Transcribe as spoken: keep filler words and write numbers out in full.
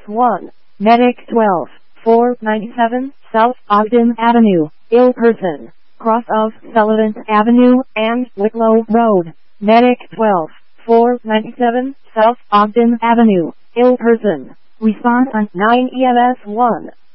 one. Medic twelve, four ninety-seven, South Ogden Avenue, ill person, cross of Sullivan Avenue and Wicklow Road. Medic twelve, four ninety-seven, South Ogden Avenue, ill person. Respond on nine E M S one.